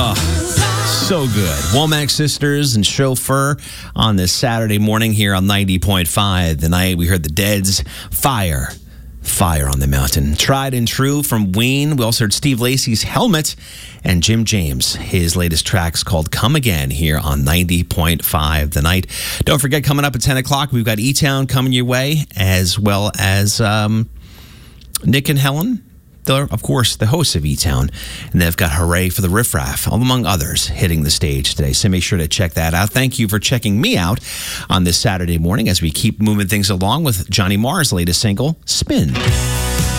So good. Womack Sisters and Chauffeur on this Saturday morning here on 90.5. The night we heard the Dead's Fire on the Mountain. Tried and True from Ween. We also heard Steve Lacy's Helmet and Jim James. His latest track's called Come Again here on 90.5 The Night. Don't forget, coming up at 10 o'clock, we've got E-Town coming your way, as well as Nick and Helen. They're, of course, the hosts of E-Town, and they've got Hooray for the Riff Raff, among others, hitting the stage today. So make sure to check that out. Thank you for checking me out on this Saturday morning as we keep moving things along with Johnny Marr's latest single, Spin.